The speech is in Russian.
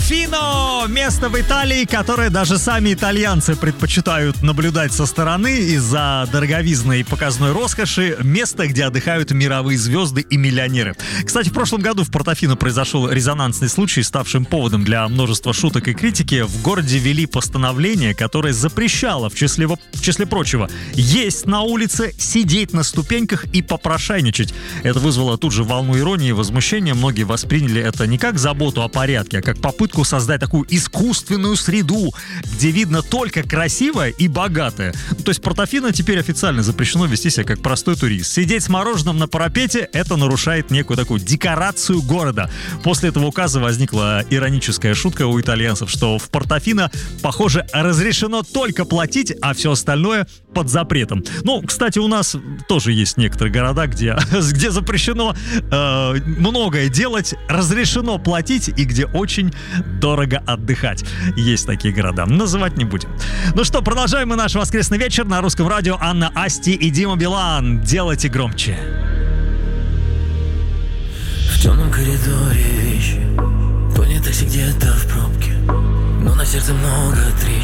Портофино! Место в Италии, которое даже сами итальянцы предпочитают наблюдать со стороны из-за дороговизны и показной роскоши. Место, где отдыхают мировые звезды и миллионеры. Кстати, в прошлом году в Портофино произошел резонансный случай, ставшим поводом для множества шуток и критики. В городе ввели постановление, которое запрещало, в числе прочего, есть на улице, сидеть на ступеньках и попрошайничать. Это вызвало тут же волну иронии и возмущения. Многие восприняли это не как заботу о порядке, а как попытку создать такую искусственную среду, где видно только красивое и богатое. То есть в Портофино теперь официально запрещено вести себя как простой турист. Сидеть с мороженым на парапете — это нарушает некую такую декорацию города. После этого указа возникла ироническая шутка у итальянцев, что в Портофино, похоже, разрешено только платить, а все остальное под запретом. Ну, кстати, у нас тоже есть некоторые города, где запрещено многое делать, разрешено платить и где очень дорого отдыхать. Есть такие города. Называть не будем. Ну что, продолжаем мы наш воскресный вечер на Русском радио. Анна Асти и Дима Билан. Делайте громче. В темном коридоре вещи, понял такси где-то в пробке, но на сердце много трещин.